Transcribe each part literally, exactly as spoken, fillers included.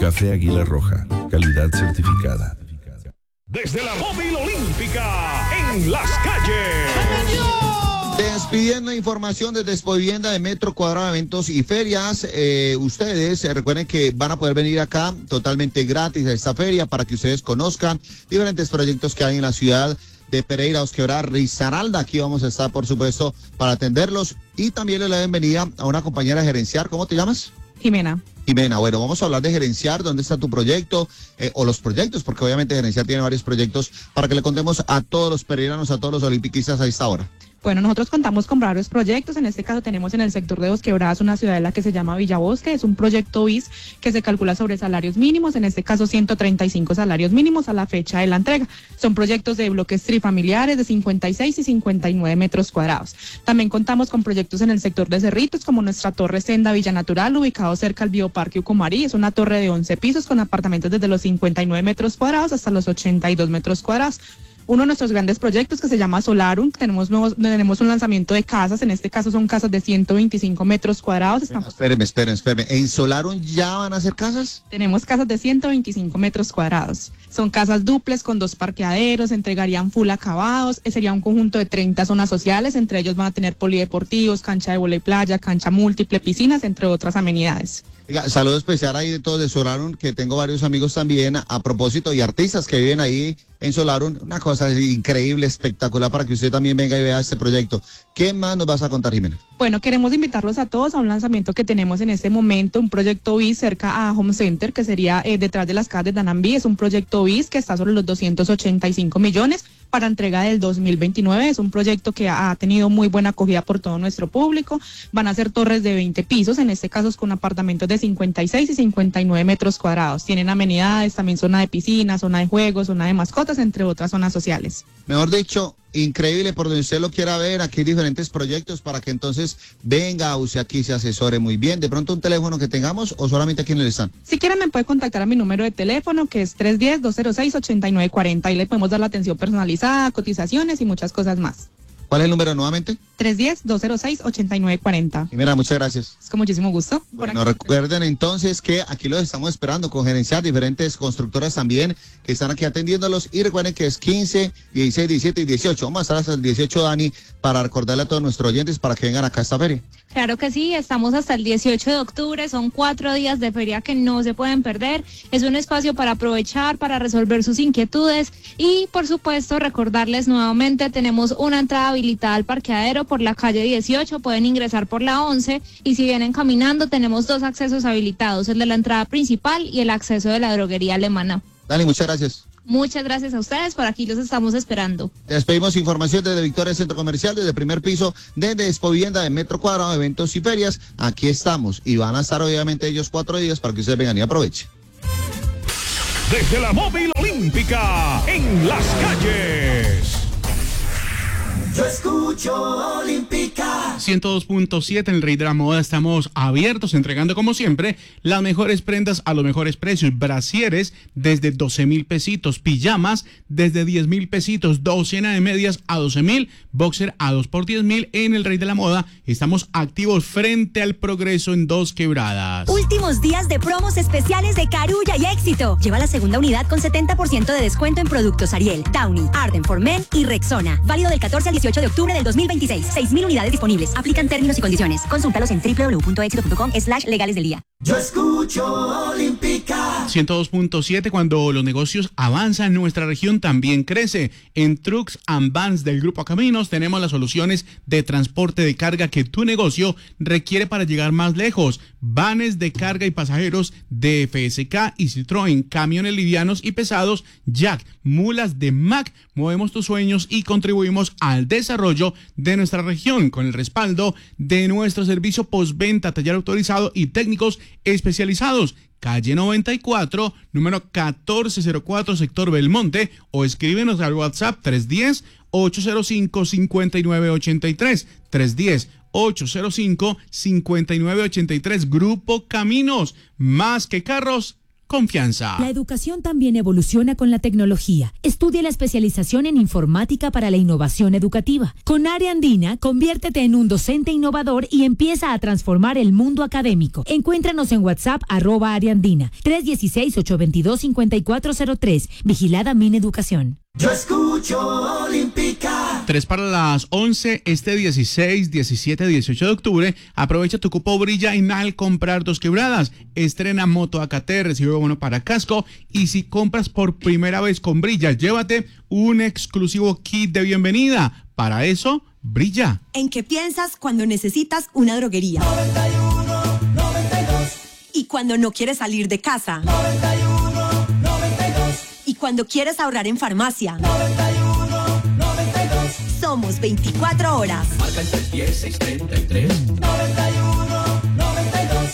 Café Águila Roja, calidad certificada. Desde la móvil olímpica, en las calles. Despidiendo información de Despovienda de Metro Cuadrado Eventos y Ferias. Eh, ustedes eh, recuerden que van a poder venir acá totalmente gratis a esta feria para que ustedes conozcan diferentes proyectos que hay en la ciudad de Pereira, Osquebrada, Risaralda. Aquí vamos a estar, por supuesto, para atenderlos. Y también le doy la bienvenida a una compañera de gerenciar. ¿Cómo te llamas? Jimena. Jimena, bueno, vamos a hablar de gerenciar, dónde está tu proyecto, eh, o los proyectos, porque obviamente gerenciar tiene varios proyectos, para que le contemos a todos los pereiranos, a todos los olimpiquistas a esta hora. Bueno, nosotros contamos con varios proyectos. En este caso tenemos en el sector de Bosquebradas una ciudadela que se llama Villabosque. Es un proyecto B I S que se calcula sobre salarios mínimos, en este caso ciento treinta y cinco salarios mínimos a la fecha de la entrega. Son proyectos de bloques trifamiliares de cincuenta y seis y cincuenta y nueve metros cuadrados. También contamos con proyectos en el sector de Cerritos, como nuestra torre Senda Villa Natural, ubicado cerca al Bioparque Ucumarí. Es una torre de once pisos con apartamentos desde los cincuenta y nueve metros cuadrados hasta los ochenta y dos metros cuadrados. Uno de nuestros grandes proyectos que se llama Solarum, tenemos nuevos, tenemos un lanzamiento de casas, en este caso son casas de ciento veinticinco metros cuadrados. Estamos... Espérenme, espérenme, espérenme. ¿En Solarum ya van a hacer casas? Tenemos casas de ciento veinticinco metros cuadrados. Son casas duples con dos parqueaderos, entregarían full acabados, sería un conjunto de treinta zonas sociales, entre ellos van a tener polideportivos, cancha de vóley playa, cancha múltiple, piscinas, entre otras amenidades. Oiga, saludo especial ahí de todos de Solarum, que tengo varios amigos también a, a propósito y artistas que viven ahí en Solarum. Una cosa increíble, espectacular para que usted también venga y vea este proyecto. ¿Qué más nos vas a contar, Jimena? Bueno, queremos invitarlos a todos a un lanzamiento que tenemos en este momento, un proyecto B I S cerca a Home Center, que sería eh, detrás de las casas de Danambí. Es un proyecto B I S que está sobre los doscientos ochenta y cinco millones para entrega del dos mil veintinueve. Es un proyecto que ha tenido muy buena acogida por todo nuestro público. Van a ser torres de veinte pisos, en este caso con apartamentos de cincuenta y seis y cincuenta y nueve metros cuadrados. Tienen amenidades, también zona de piscina, zona de juegos, zona de mascotas, entre otras zonas sociales. Mejor dicho, increíble por donde usted lo quiera ver. Aquí hay diferentes proyectos para que entonces venga, usted aquí se asesore muy bien. De pronto un teléfono que tengamos o solamente aquí en el stand. Si quieren me puede contactar a mi número de teléfono, que es tres uno cero, dos cero seis, ocho nueve cuatro cero. Ahí le podemos dar la atención personalizada, cotizaciones y muchas cosas más. ¿Cuál es el número nuevamente? tres uno cero, dos cero seis, ocho nueve cuatro cero. Mira, muchas gracias. Es con muchísimo gusto. Bueno, recuerden entonces que aquí los estamos esperando con gerenciar, diferentes constructoras también que están aquí atendiéndolos, y recuerden que es quince, dieciséis, diecisiete y dieciocho. Vamos a estar hasta el dieciocho, Dani, para recordarle a todos nuestros oyentes para que vengan acá a esta feria. Claro que sí, estamos hasta el dieciocho de octubre, son cuatro días de feria que no se pueden perder. Es un espacio para aprovechar, para resolver sus inquietudes y, por supuesto, recordarles nuevamente, tenemos una entrada habilitada al parqueadero por la calle dieciocho, pueden ingresar por la once, y si vienen caminando tenemos dos accesos habilitados, el de la entrada principal y el acceso de la droguería alemana. Dani, muchas gracias. Muchas gracias a ustedes, por aquí los estamos esperando. Les pedimos información desde Victoria Centro Comercial, desde el primer piso de Despovienda de Metro Cuadrado, Eventos y Ferias. Aquí estamos y van a estar obviamente ellos cuatro días para que ustedes vengan y aprovechen. Desde la móvil olímpica, en las calles. Yo escucho Olímpica. ciento dos punto siete, en el Rey de la Moda, estamos abiertos, entregando como siempre las mejores prendas a los mejores precios. Brasieres desde doce mil pesitos, pijamas desde diez mil pesitos, docena de medias a doce mil, boxer a dos por diez mil. En el Rey de la Moda estamos activos frente al Progreso en Dos Quebradas. Últimos días de promos especiales de Carulla y Éxito. Lleva la segunda unidad con setenta por ciento de descuento en productos Ariel, Downy, Arden for Men y Rexona. Válido del catorce al dieciocho de octubre del dos mil veintiséis. seis mil unidades disponibles. Aplican términos y condiciones. Consúltalos en doble u doble u doble u punto éxito punto com slash legales del día. Yo escucho Olímpica. ciento dos punto siete, cuando los negocios avanzan, nuestra región también crece. En Trucks and Vans del Grupo Caminos tenemos las soluciones de transporte de carga que tu negocio requiere para llegar más lejos. Vanes de carga y pasajeros de F S K y Citroën, camiones livianos y pesados, Jack, mulas de Mack. Movemos tus sueños y contribuimos al desarrollo de nuestra región con el respaldo de nuestro servicio postventa, taller autorizado y técnicos especializados. Calle noventa y cuatro, número catorce cero cuatro, sector Belmonte, o escríbenos al WhatsApp tres uno cero, ocho cero cinco, cinco nueve ocho tres, tres uno cero, ocho cero cinco, cinco nueve ocho tres. Grupo Caminos, más que carros, confianza. La educación también evoluciona con la tecnología. Estudia la especialización en informática para la innovación educativa. Con Área Andina, conviértete en un docente innovador y empieza a transformar el mundo académico. Encuéntranos en WhatsApp, arroba Área Andina, tres uno seis, ocho dos dos, cinco cuatro cero tres. Vigilada Mineducación. Yo escucho Olímpica. Tres para las once, este dieciséis, diecisiete, dieciocho de octubre, aprovecha tu cupo Brilla en al comprar Dos Quebradas. Estrena Moto A K T, recibe bono para casco y si compras por primera vez con Brilla, llévate un exclusivo kit de bienvenida. Para eso, Brilla. ¿En qué piensas cuando necesitas una droguería? noventa y uno, noventa y dos. Y cuando no quieres salir de casa. noventa y uno, noventa y dos. Y cuando quieres ahorrar en farmacia. noventa y uno, noventa y dos. Somos veinticuatro horas. Marca el tres uno cero, seis tres tres. noventa y uno, noventa y dos.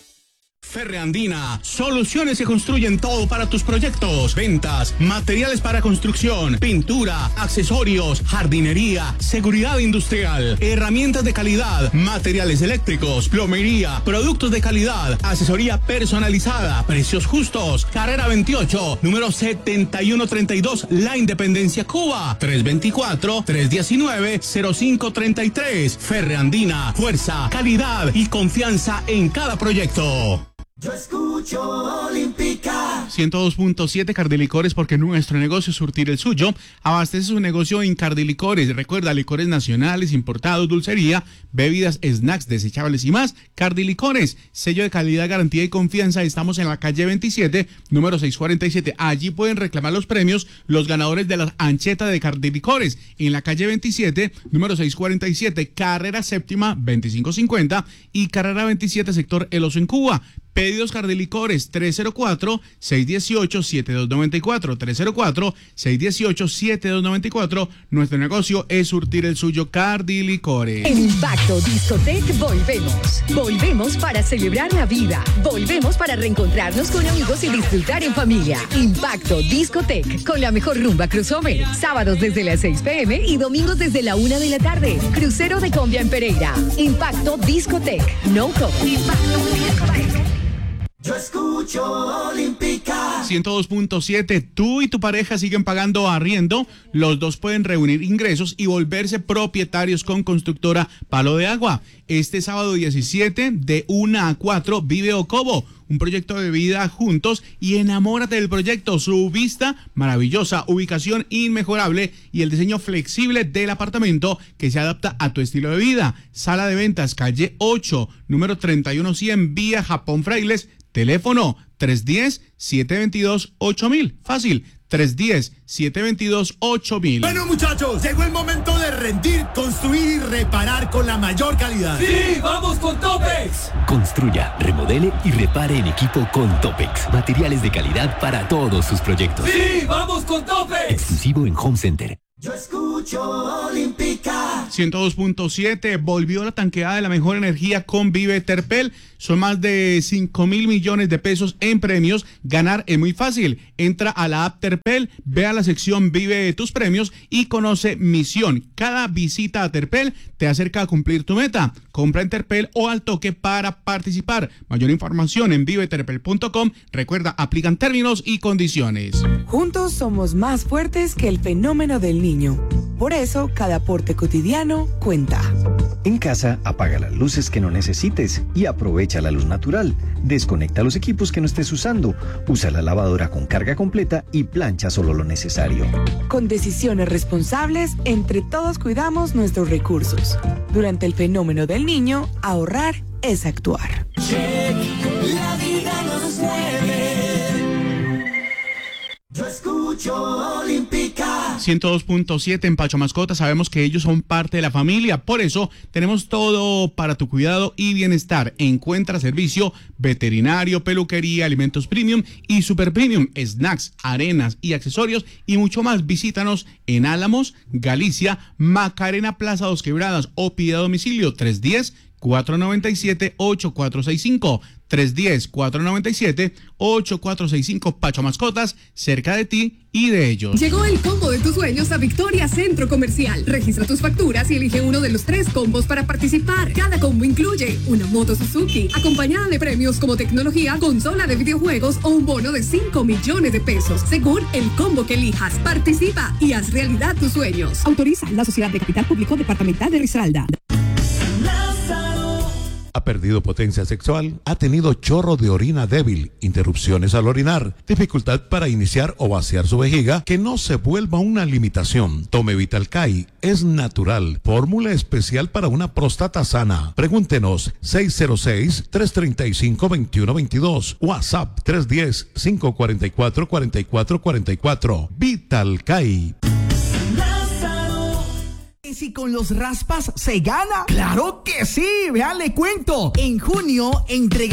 Ferreandina, soluciones que construyen todo para tus proyectos, ventas, materiales para construcción, pintura, accesorios, jardinería, seguridad industrial, herramientas de calidad, materiales eléctricos, plomería, productos de calidad, asesoría personalizada, precios justos. Carrera veintiocho, número setenta y uno treinta y dos, La Independencia, Cuba. tres dos cuatro, tres uno nueve, cero cinco tres tres. Ferreandina, fuerza, calidad y confianza en cada proyecto. Yo escucho Olímpica. ciento dos punto siete Cardilicores, porque nuestro negocio es surtir el suyo. Abastece su negocio en Cardilicores. Recuerda, licores nacionales, importados, dulcería, bebidas, snacks, desechables y más. Cardilicores, sello de calidad, garantía y confianza. Estamos en la calle veintisiete, número seiscientos cuarenta y siete. Allí pueden reclamar los premios, los ganadores de la ancheta de Cardilicores. En la calle veintisiete, número seiscientos cuarenta y siete, carrera séptima, veinticinco cincuenta y carrera veintisiete, sector El Oso en Cuba. Pedidos Cardilicores, tres cero cuatro, seis uno ocho, siete dos nueve cuatro, tres cero cuatro, seis uno ocho, siete dos nueve cuatro. Nuestro negocio es surtir el suyo. Cardilicores. En Impacto Discotec volvemos. Volvemos para celebrar la vida. Volvemos para reencontrarnos con amigos y disfrutar en familia. Impacto Discotec, con la mejor rumba crossover. Sábados desde las seis pe eme y domingos desde la una de la tarde. Crucero de Combia en Pereira. Impacto Discotec. No cover. Impacto Discotec. Yo escucho Olímpica. ciento dos punto siete. Tú y tu pareja siguen pagando arriendo. Los dos pueden reunir ingresos y volverse propietarios con Constructora Palo de Agua. Este sábado diecisiete, de una a cuatro, vive Ocobo, un proyecto de vida juntos y enamórate del proyecto. Su vista maravillosa, ubicación inmejorable y el diseño flexible del apartamento que se adapta a tu estilo de vida. Sala de ventas, calle ocho, número treinta y uno cien, vía Japón Frailes. Teléfono tres uno cero, siete dos dos, ocho mil. Fácil, tres uno cero, siete dos dos, ocho mil. Bueno, muchachos, llegó el momento de rendir, construir y reparar con la mayor calidad. ¡Sí, vamos con Topex! Construya, remodele y repare en equipo con Topex. Materiales de calidad para todos sus proyectos. ¡Sí, vamos con Topex! Exclusivo en Home Center. Yo escucho Olímpica. ciento dos punto siete. Volvió la tanqueada de la mejor energía con Vive Terpel. Son más de cinco mil millones de pesos en premios. Ganar es muy fácil. Entra a la app Terpel, ve a la sección Vive tus premios y conoce Misión. Cada visita a Terpel te acerca a cumplir tu meta. Compra en Terpel o al toque para participar. Mayor información en vive terpel punto com. Recuerda, aplican términos y condiciones. Juntos somos más fuertes que el fenómeno del niño. Por eso, cada aporte cotidiano cuenta. En casa, apaga las luces que no necesites y aprovecha la luz natural. Desconecta los equipos que no estés usando. Usa la lavadora con carga completa y plancha solo lo necesario. Con decisiones responsables, entre todos cuidamos nuestros recursos. Durante el fenómeno del niño, ahorrar es actuar. Check, la vida nos mueve. Yo escucho Olímpica. ciento dos punto siete. En Pacho Mascota sabemos que ellos son parte de la familia, por eso tenemos todo para tu cuidado y bienestar. Encuentra servicio veterinario, peluquería, alimentos premium y super premium, snacks, arenas y accesorios y mucho más. Visítanos en Álamos, Galicia, Macarena, Plaza Dos Quebradas o pide a domicilio tres uno cero, cuatro nueve siete, ocho cuatro seis cinco. tres uno cero, cuatro nueve siete, ocho cuatro seis cinco. Pacho Mascotas, cerca de ti y de ellos. Llegó el combo de tus sueños a Victoria Centro Comercial. Registra tus facturas y elige uno de los tres combos para participar. Cada combo incluye una moto Suzuki, acompañada de premios como tecnología, consola de videojuegos o un bono de cinco millones de pesos, según el combo que elijas. Participa y haz realidad tus sueños. Autoriza la Sociedad de Capital Público Departamental de Risaralda. ¿Ha perdido potencia sexual? ¿Ha tenido chorro de orina débil, interrupciones al orinar, dificultad para iniciar o vaciar su vejiga? Que no se vuelva una limitación. Tome Vitalcay, es natural, fórmula especial para una próstata sana. Pregúntenos seis cero seis, tres tres cinco, dos uno dos dos, WhatsApp tres uno cero, cinco cuatro cuatro, cuatro cuatro cuatro cuatro. Vitalcay. Si con los raspas se gana. ¡Claro que sí! Vean, le cuento. En junio entrega